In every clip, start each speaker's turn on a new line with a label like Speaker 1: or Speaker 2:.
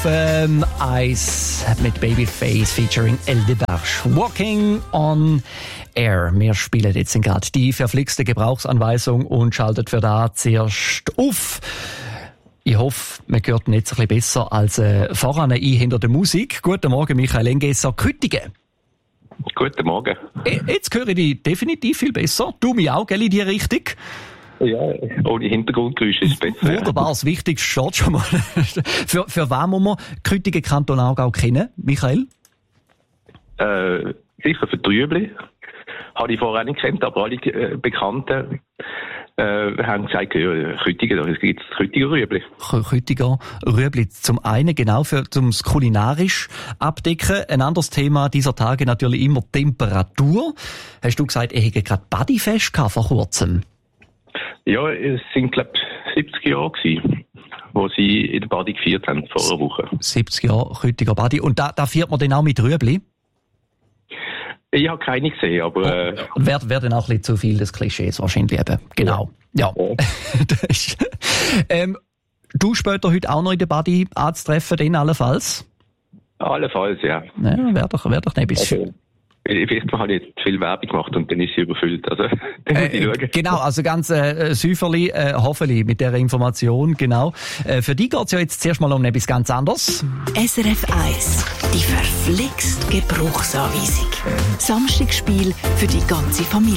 Speaker 1: Eis mit Babyface featuring El Debarche. Walking on Air. Wir spielen jetzt gerade die verflixte Gebrauchsanweisung und schaltet für da zuerst auf. Ich hoffe, man hört ihn jetzt ein bisschen besser als voran hinter der Musik. Guten Morgen, Michael Engesser, Küttingen.
Speaker 2: Guten Morgen.
Speaker 1: Jetzt höre ich dich definitiv viel besser. Du mich auch, gell, in die Richtung?
Speaker 2: Ja, ohne Hintergrundgeräusche ist es besser.
Speaker 1: Wunderbar, das Wichtigste steht schon mal. für wen muss man Küttingen, Kanton Aargau kennen, Michael?
Speaker 2: Sicher für Trübli. Habe ich vorher nicht gekannt, aber alle Bekannten haben gesagt, Küttingen, es gibt Küttinger Rüebli.
Speaker 1: Küttinger Rüebli. Zum einen genau zum kulinarisch abdecken. Ein anderes Thema dieser Tage natürlich immer Temperatur. Hast du gesagt, ich hätte gerade Badifest vor kurzem?
Speaker 2: Ja, es sind, glaube ich, 70 Jahre gewesen, wo sie in der Badi gefeiert haben, vor einer Woche. 70
Speaker 1: Jahre Küttinger Badi. Und da feiert man dann auch mit Rüebli?
Speaker 2: Ich habe keine gesehen, aber...
Speaker 1: Wäre dann auch ein bisschen zu viel des Klischees wahrscheinlich eben. Genau. Ja. Du später heute auch noch in der Badi anzutreffen, den allenfalls?
Speaker 2: Allenfalls, ja.
Speaker 1: Wäre doch nicht etwas schön.
Speaker 2: Ich weiß, man hat jetzt viel Werbung gemacht und dann ist sie überfüllt. Also, dann muss ich schauen.
Speaker 1: Genau, also ganz säuferli, hoffentlich mit dieser Information, genau. Für die geht's ja jetzt zuerst mal um etwas ganz anderes.
Speaker 3: SRF 1, die verflixt Gebrauchsanweisung. Samstagsspiel für die ganze Familie.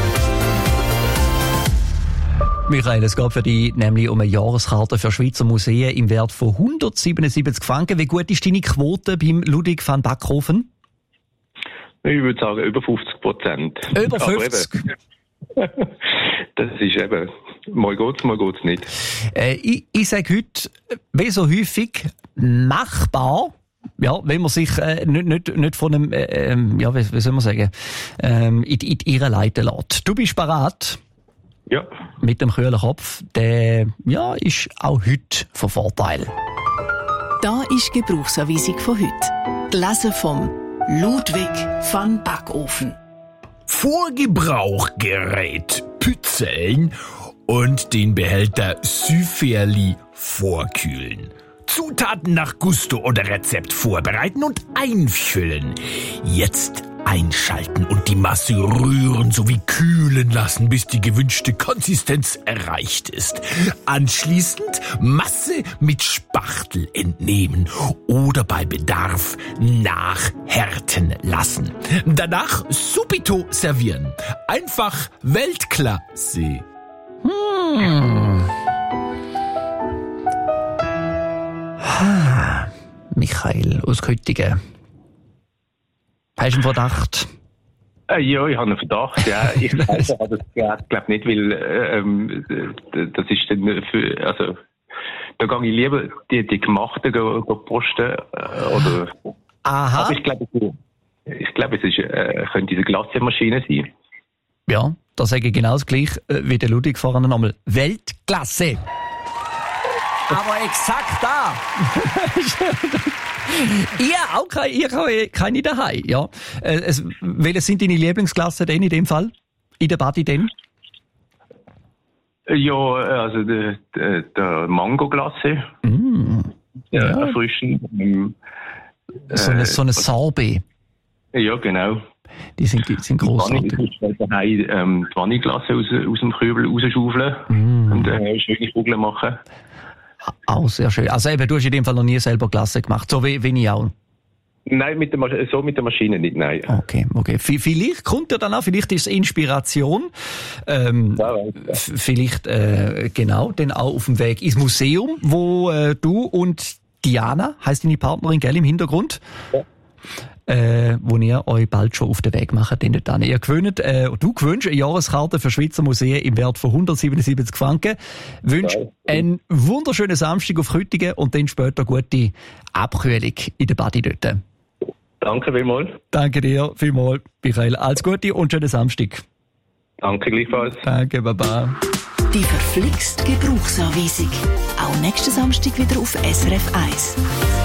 Speaker 1: Michael, es geht für dich nämlich um eine Jahreskarte für Schweizer Museen im Wert von 177 Franken. Wie gut ist deine Quote beim Ludwig van Backhofen?
Speaker 2: Ich würde sagen, über 50%.
Speaker 1: Über 50?
Speaker 2: Das ist eben, mal geht's nicht.
Speaker 1: Ich sage heute, wie so häufig, machbar. Ja, wenn man sich nicht von einem, wie soll man sagen, in ihre Leiten lässt. Du bist bereit?
Speaker 2: Ja. Mit
Speaker 1: dem kühlen Kopf, der ist auch heute von Vorteil.
Speaker 3: Da ist die Gebrauchsanweisung von heute. Gelesen vom Ludwig van Backofen.
Speaker 4: Vorgebrauchgerät pützeln und den Behälter Süferli vorkühlen. Zutaten nach Gusto oder Rezept vorbereiten und einfüllen. Jetzt einschalten und die Masse rühren sowie kühlen lassen, bis die gewünschte Konsistenz erreicht ist. Anschließend Masse mit Spachtel entnehmen oder bei Bedarf nachhärten lassen. Danach subito servieren. Einfach Weltklasse.
Speaker 1: Michael aus Küttingen. Hast du einen Verdacht?
Speaker 2: Ja, ich habe einen Verdacht, ja. Ich glaube das nicht, weil das ist dann für, da gehe ich lieber die gemachten posten, oder...
Speaker 1: Aha.
Speaker 2: Aber ich glaube, es ist, könnte diese Glacemaschine sein.
Speaker 1: Ja, da sage ich genau das Gleiche wie der Ludwig vorhin nochmal. Weltklasse! Aber exakt da! Ja, auch keine daheim, ja. Welche sind deine Lieblingsklassen denn in dem Fall? In der Badi denn?
Speaker 2: Ja, also der Mango-Glasse. Ja, erfrischend.
Speaker 1: So eine Sorbet.
Speaker 2: Ja, genau.
Speaker 1: Die sind grossartig.
Speaker 2: Die Vanilleglasse aus dem Kübel rausschaufeln und schöne Kugeln machen.
Speaker 1: Auch sehr schön. Also eben, du hast in dem Fall noch nie selber Glasse gemacht, so wie ich auch.
Speaker 2: Nein, mit der Maschine nicht, nein.
Speaker 1: Okay. Vielleicht kommt ja dann auch, vielleicht ist es Inspiration. Vielleicht, genau, dann auch auf dem Weg ins Museum, wo du und Diana, heisst deine Partnerin, gell, im Hintergrund? Ja. Wo ihr euch bald schon auf den Weg macht. Du gewöhnt eine Jahreskarte für Schweizer Museen im Wert von 177 Franken. Wünsch einen wunderschönen Samstag auf Küttingen und dann später gute Abkühlung in der Badi dort.
Speaker 2: Danke vielmals.
Speaker 1: Danke dir vielmals, Michael. Alles Gute und schönen Samstag.
Speaker 2: Danke gleichfalls.
Speaker 1: Danke, Baba.
Speaker 3: Die verflixt Gebrauchsanweisung. Auch nächsten Samstag wieder auf SRF 1.